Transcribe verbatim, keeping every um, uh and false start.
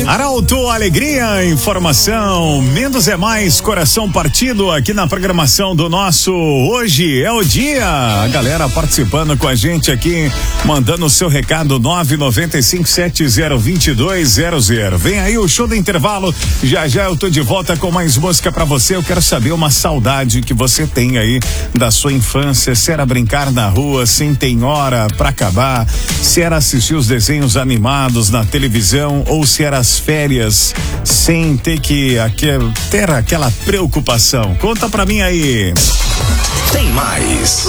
Arauto, alegria, informação, menos é mais, coração partido aqui na programação do nosso Hoje é o Dia. A galera participando com a gente aqui, mandando o seu recado nove nove cinco sete zero dois dois zero zero. Vem aí o show do intervalo, já já eu tô de volta com mais música pra você. Eu quero saber uma saudade que você tem aí da sua infância, se era brincar na rua sem tem hora pra acabar, se era assistir os desenhos animados na televisão ou se era as férias sem ter que aquel, ter aquela preocupação. Conta pra mim aí. Tem mais.